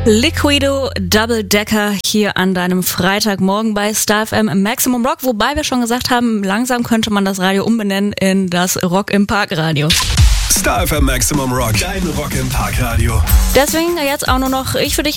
Liquido Double Decker hier an deinem Freitagmorgen bei Star FM Maximum Rock, wobei wir schon gesagt haben, langsam könnte man das Radio umbenennen in das Rock im Park Radio. Star FM Maximum Rock, dein Rock im Park Radio. Deswegen jetzt auch nur noch ich für dich